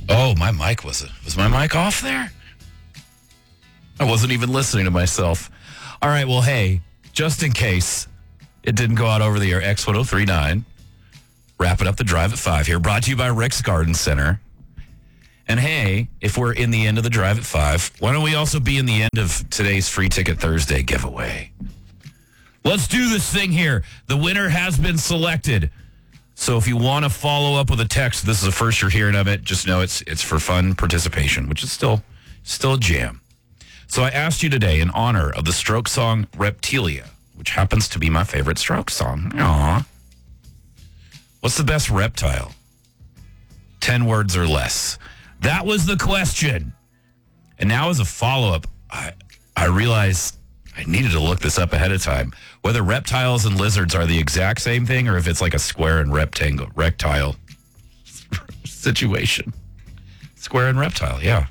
Oh, my mic was my mic off there? I wasn't even listening to myself. All right, well, hey, just in case it didn't go out over the air, X1039, wrapping up the drive at 5 here, brought to you by Rick's Garden Center. And hey, if we're in the end of the drive at 5, why don't we also be in the end of today's Free Ticket Thursday giveaway? Let's do this thing here. The winner has been selected. So if you want to follow up with a text, this is the first you're hearing of it. Just know it's for fun participation, which is still a jam. So I asked you today in honor of the Strokes song Reptilia, which happens to be my favorite Strokes song. Aww. What's the best reptile? 10 words or less. That was the question. And now as a follow-up, I realized I needed to look this up ahead of time. Whether reptiles and lizards are the exact same thing or if it's like a square and rectile situation. Square and reptile, yeah.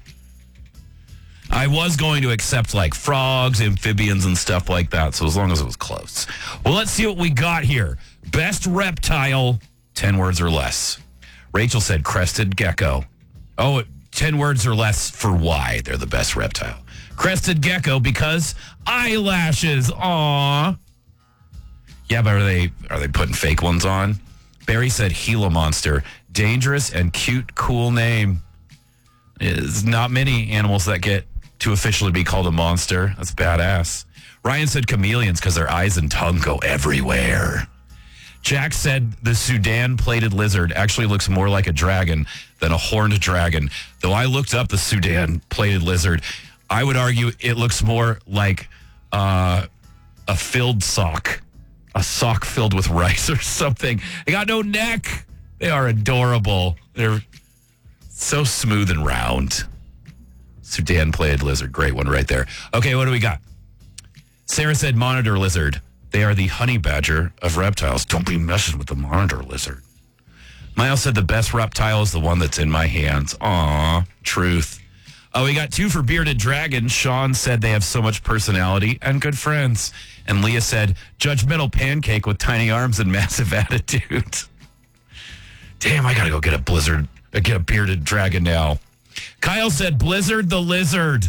I was going to accept like frogs, amphibians, and stuff like that, so as long as it was close. Well, let's see what we got here. Best reptile, 10 words or less. Rachel said crested gecko. Oh, 10 words or less for why they're the best reptile. Crested gecko because eyelashes. Aww. Yeah, but are they putting fake ones on? Barry said Gila monster. Dangerous and cute, cool name. There's not many animals that get to officially be called a monster. That's badass. Ryan said chameleons because their eyes and tongue go everywhere. Jack said the Sudan plated lizard actually looks more like a dragon than a horned dragon. Though I looked up the Sudan plated lizard, I would argue it looks more like a filled sock. A sock filled with rice or something. They got no neck. They are adorable. They're so smooth and round. Sudan plated lizard. Great one right there. Okay, what do we got? Sarah said monitor lizard. They are the honey badger of reptiles. Don't be messing with the monitor lizard. Miles said the best reptile is the one that's in my hands. Aw, truth. Oh, we got 2 for bearded dragon. Sean said they have so much personality and good friends. And Leah said judgmental pancake with tiny arms and massive attitude. Damn, I gotta go get a bearded dragon now. Kyle said Blizzard the lizard.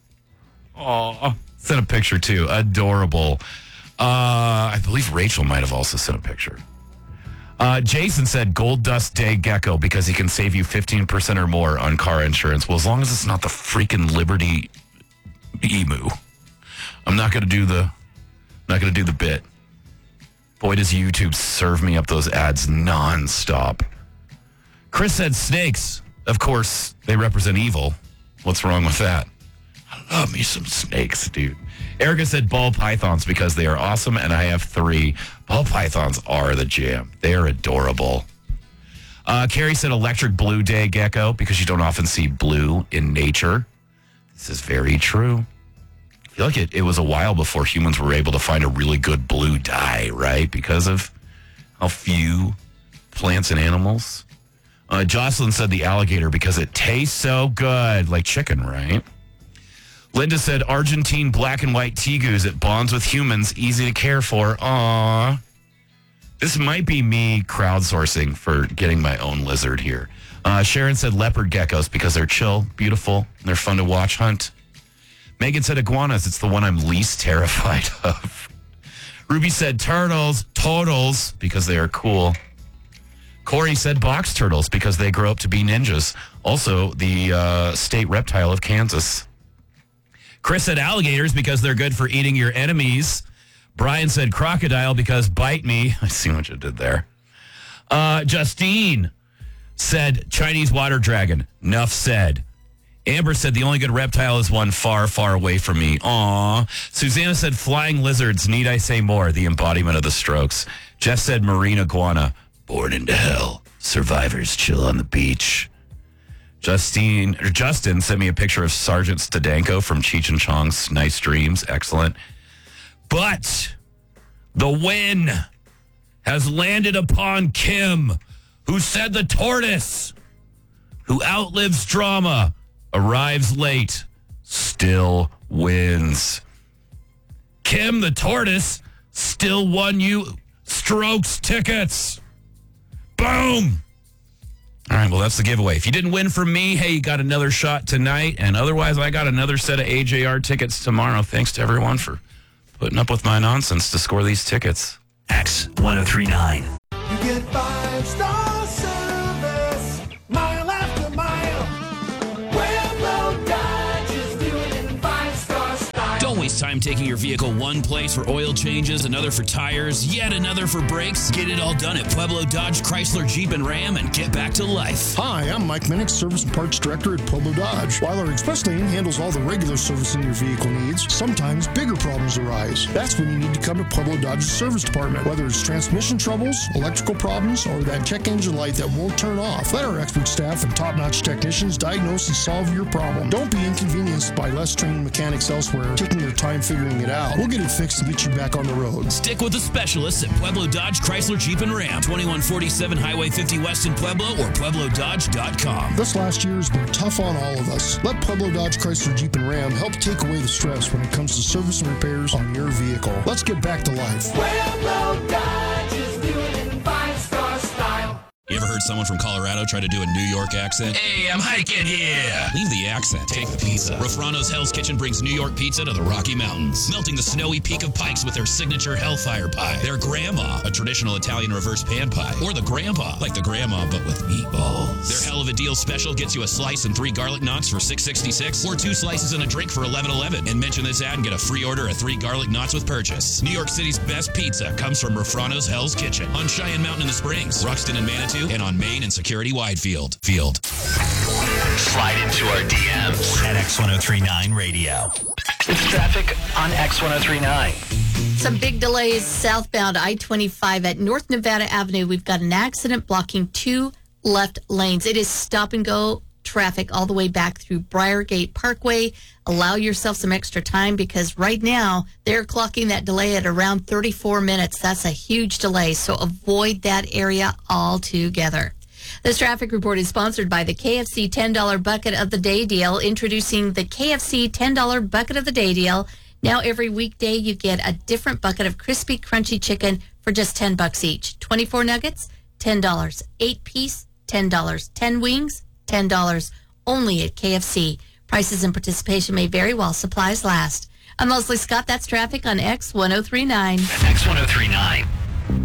Aw, sent a picture too. Adorable. I believe Rachel might have also sent a picture. Jason said Gold Dust Day Gecko because he can save you 15% or more on car insurance. Well, as long as it's not the freaking Liberty Emu. I'm not going to do the bit. Boy, does YouTube serve me up those ads nonstop. Chris said snakes. Of course, they represent evil. What's wrong with that? I love me some snakes, dude. Erica said ball pythons because they are awesome, and I have 3. Ball pythons are the jam. They are adorable. Carrie said electric blue day gecko because you don't often see blue in nature. This is very true. I feel like it was a while before humans were able to find a really good blue dye, right? Because of how few plants and animals. Jocelyn said the alligator because it tastes so good, like chicken, right? Linda said Argentine black and white tegus. It bonds with humans, easy to care for. Aww. This might be me crowdsourcing for getting my own lizard here. Sharon said leopard geckos because they're chill, beautiful, and they're fun to watch hunt. Megan said iguanas. It's the one I'm least terrified of. Ruby said turtles, totals, because they are cool. Corey said box turtles because they grow up to be ninjas. Also, the state reptile of Kansas. Chris said alligators because they're good for eating your enemies. Brian said crocodile because bite me. I see what you did there. Justine said Chinese water dragon. Nuff said. Amber said the only good reptile is one far, far away from me. Aw. Susanna said flying lizards. Need I say more? The embodiment of the Strokes. Jeff said marine iguana. Born into hell. Survivors chill on the beach. Justin sent me a picture of Sergeant Stadenko from Cheech and Chong's Nice Dreams. Excellent. But the win has landed upon Kim, who said the tortoise, who outlives drama, arrives late, still wins. Kim, the tortoise, still won you Strokes tickets. Boom. All right, well, that's the giveaway. If you didn't win from me, hey, you got another shot tonight. And otherwise, I got another set of AJR tickets tomorrow. Thanks to everyone for putting up with my nonsense to score these tickets. X1039. You get 5-star service, mile after mile. Pueblo Dodge is doing it in 5-star style. Don't waste time taking your vehicle one place for oil changes, another for tires, yet another for brakes. Get it all done at Pueblo Dodge, Chrysler, Jeep, and Ram and get back to life. Hi, I'm Mike Minnick, Service and Parts Director at Pueblo Dodge. While our express lane handles all the regular servicing your vehicle needs, sometimes bigger problems arise. That's when you need to come to Pueblo Dodge's service department. Whether it's transmission troubles, electrical problems, or that check engine light that won't turn off, let our expert staff and top-notch technicians diagnose and solve your problem. Don't be inconvenienced by less trained mechanics elsewhere taking their time figuring it out. We'll get it fixed and get you back on the road. Stick with the specialists at Pueblo Dodge, Chrysler, Jeep, and Ram. 2147 Highway 50 West in Pueblo or PuebloDodge.com. This last year has been tough on all of us. Let Pueblo Dodge, Chrysler, Jeep, and Ram help take away the stress when it comes to service and repairs on your vehicle. Let's get back to life. Pueblo Dodge is doing it in 5-star style. You ever heard someone from Colorado try to do a New York accent? Hey, I'm hiking here. Leave the accent. Take the pizza. Rafrano's Hell's Kitchen brings New York pizza to the Rocky Mountains, melting the snowy peak of Pikes with their signature Hellfire Pie. Their Grandma, a traditional Italian reverse pan pie. Or the Grandpa, like the Grandma but with meatballs. Their Hell of a Deal special gets you a slice and 3 garlic knots for $6.66 or 2 slices and a drink for $11.11. And mention this ad and get a free order of 3 garlic knots with purchase. New York City's best pizza comes from Rafrano's Hell's Kitchen on Cheyenne Mountain in the Springs, Ruxton and Manitou, and on Main and Security Widefield. Slide into our DMs at X1039 Radio. It's traffic on X1039. Some big delays southbound I-25 at North Nevada Avenue. We've got an accident blocking 2 left lanes. It is stop and go traffic all the way back through Briargate Parkway. Allow yourself some extra time because right now they're clocking that delay at around 34 minutes. That's a huge delay, so avoid that area altogether. This traffic report is sponsored by the KFC $10 Bucket of the Day deal. Introducing the KFC $10 Bucket of the Day deal. Now every weekday you get a different bucket of crispy, crunchy chicken for just $10 each. 24 nuggets, $10. 8-piece, $10. 10 wings, $10. Only at KFC. Prices and participation may vary while supplies last. I'm Leslie Scott. That's traffic on X1039. X1039.